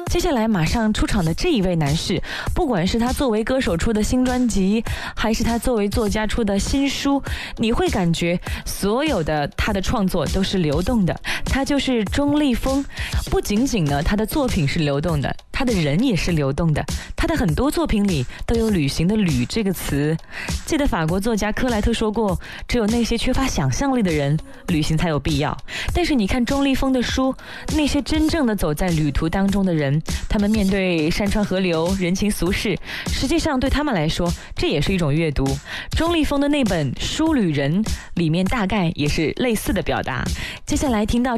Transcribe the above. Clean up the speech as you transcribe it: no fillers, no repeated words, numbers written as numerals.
接下来马上出场的这一位男士，不管是他作为歌手出的新专辑，还是他作为作家出的新书，你会感觉所有的他的创作都是流动的。他就是钟立风，不仅仅呢他的作品是流动的，他的人也是流动的。他的很多作品里都有旅行的旅这个词。记得法国作家克莱特说过，只有那些缺乏想象力的人旅行才有必要。但是你看钟立风的书，那些真正的走在旅途当中的人，他们面对山川河流人情俗事，实际上对他们来说这也是一种阅读。钟立风的那本《书旅人》里面大概也是类似的表达。接下来听到